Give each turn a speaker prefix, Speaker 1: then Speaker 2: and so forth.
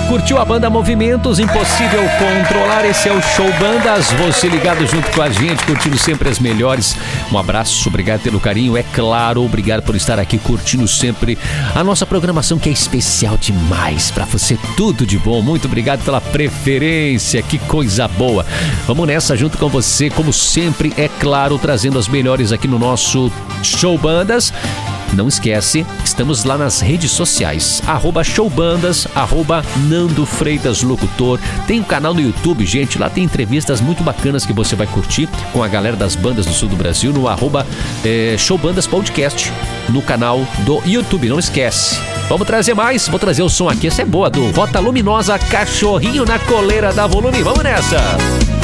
Speaker 1: Curtiu a banda Movimentos, Impossível Controlar, esse é o Show Bandas, você ligado junto com a gente, curtindo sempre as melhores. Um abraço, obrigado pelo carinho, é claro, obrigado por estar aqui curtindo sempre a nossa programação que é especial demais, pra você tudo de bom, muito obrigado pela preferência, que coisa boa. Vamos nessa junto com você, como sempre, é claro, trazendo as melhores aqui no nosso Show Bandas. Não esquece, estamos lá nas redes sociais, @showbandas, @Nando Freitas Locutor. Tem um canal no YouTube, gente, lá tem entrevistas muito bacanas que você vai curtir com a galera das bandas do sul do Brasil no @Showbandas Podcast, no canal do YouTube, não esquece. Vamos trazer mais, vou trazer o som aqui, essa é boa, do Rota Luminosa, Cachorrinho na Coleira da Volume, vamos nessa!